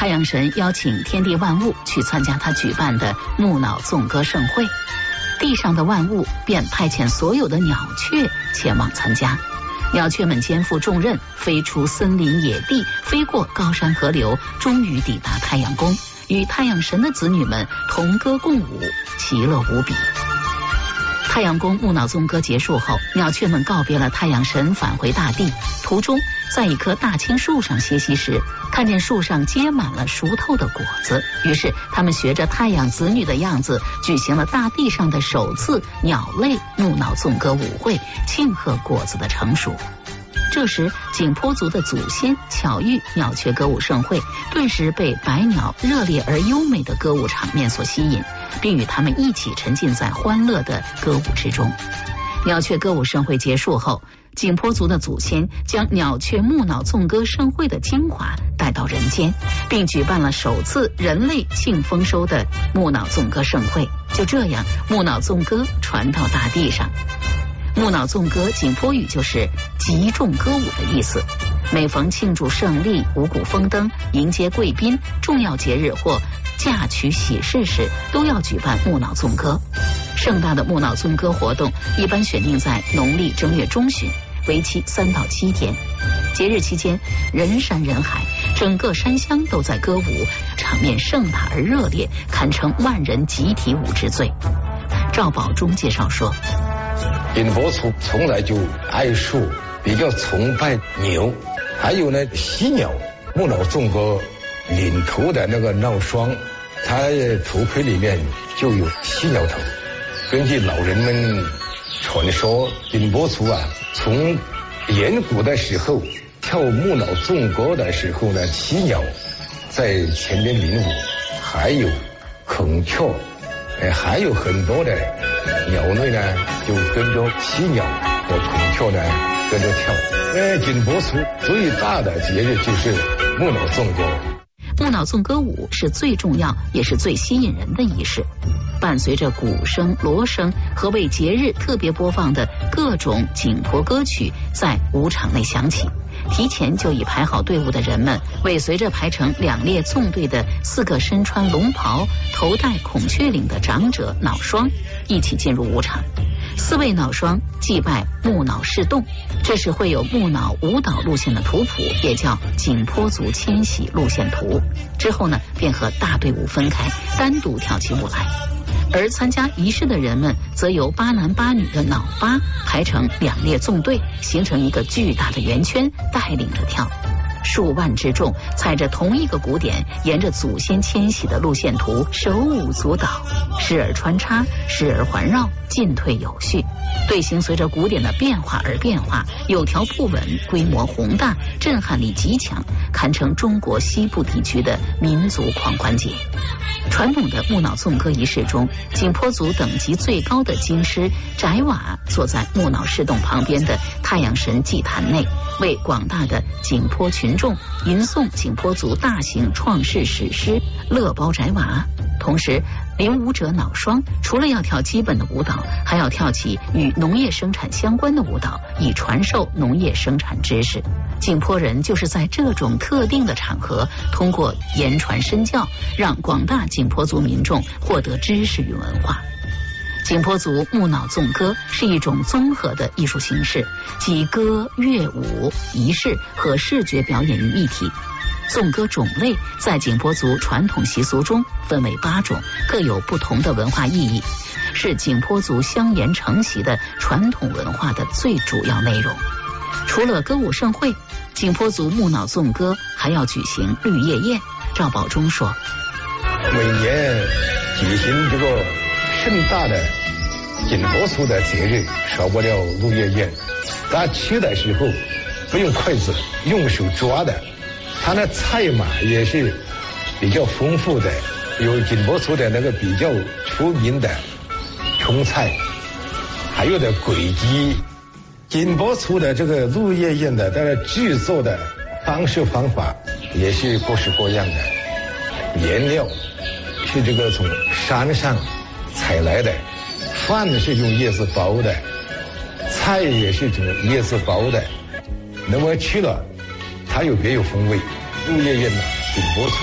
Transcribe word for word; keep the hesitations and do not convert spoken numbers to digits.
太阳神邀请天地万物去参加他举办的木脑纵歌盛会，地上的万物便派遣所有的鸟雀前往参加。鸟雀们肩负重任，飞出森林野地，飞过高山河流，终于抵达太阳宫，与太阳神的子女们同歌共舞，其乐无比。太阳宫木脑纵歌结束后，鸟雀们告别了太阳神，返回大地。途中，在一棵大青树上歇息时，看见树上结满了熟透的果子，于是他们学着太阳子女的样子，举行了大地上的首次鸟类木脑纵歌舞会，庆贺果子的成熟。这时，景颇族的祖先巧遇鸟雀歌舞盛会，顿时被百鸟热烈而优美的歌舞场面所吸引，并与他们一起沉浸在欢乐的歌舞之中。鸟雀歌舞盛会结束后，景颇族的祖先将鸟雀木脑纵歌盛会的精华带到人间，并举办了首次人类庆丰收的木脑纵歌盛会。就这样，木脑纵歌传到大地上。木脑纵歌景颇语就是集众歌舞的意思。每逢庆祝胜利、五谷丰登、迎接贵宾、重要节日或嫁娶喜事时，都要举办木脑纵歌。盛大的木脑纵歌活动一般选定在农历正月中旬，为期三到七天。节日期间，人山人海，整个山乡都在歌舞，场面盛大而热烈，堪称万人集体舞之最。赵宝忠介绍说， 景颇族从来就爱树，比较崇拜牛，还有呢犀鸟。木脑纵歌领头的那个闹双，他头盔里面就有犀鸟头。根据老人们传说，景颇族啊，从远古的时候跳木脑纵歌的时候呢，犀鸟在前面领舞，还有孔雀，哎，还有很多的鸟类呢，就跟着犀鸟和孔雀呢跟着跳。呃，景颇族最大的节日就是木脑纵歌。 木脑纵歌舞是最重要也是最吸引人的仪式，伴随着鼓声、锣声和为节日特别播放的各种景颇歌曲在舞场内响起。提前就已排好队伍的人们尾随着排成两列纵队的四个身穿龙袍、头戴孔雀翎的长者脑双一起进入舞场。四位脑双祭拜木脑示众，这是会有木脑舞蹈路线的图谱，也叫景颇族迁徙路线图。之后呢，便和大队伍分开，单独跳起舞来。而参加仪式的人们则由八男八女的脑八排成两列纵队，形成一个巨大的圆圈，带领着跳。数万之众踩着同一个鼓点，沿着祖先迁徙的路线图手舞足蹈，时而穿插，时而环绕，进退有序。队形随着鼓点的变化而变化，有条不紊，规模宏大，震撼力极强，堪称中国西部地区的民族狂欢节。传统的木脑纵歌仪式中，景颇族等级最高的京师翟瓦坐在木脑示众旁边的太阳神祭坛内，为广大的景颇群众吟诵景颇族大型创世史诗《乐包翟瓦》。同时，领舞者脑双除了要跳基本的舞蹈，还要跳起与农业生产相关的舞蹈，以传授农业生产知识。景颇人就是在这种特定的场合，通过言传身教，让广大景颇族民众获得知识与文化。景颇族木脑纵歌是一种综合的艺术形式，集歌、乐舞、仪式和视觉表演于一体。纵歌种类在景颇族传统习俗中分为八种，各有不同的文化意义，是景颇族相沿承袭的传统文化的最主要内容。除了歌舞盛会，景颇族木脑纵歌还要举行绿叶宴。赵宝忠说， 每年举行这个盛大的景颇族的节日，少不了绿叶宴。他吃的时候不用筷子，用手抓的。他的菜嘛也是比较丰富的，有景颇族的那个比较出名的葱菜，还有的鬼鸡。景颇族的这个绿叶宴的它的制作的方式方法也是各式各样的，原料是这个从山上采来的，饭是用叶子包的，菜也是从叶子包的，那么吃了它有别有风味。绿叶宴呢，景颇族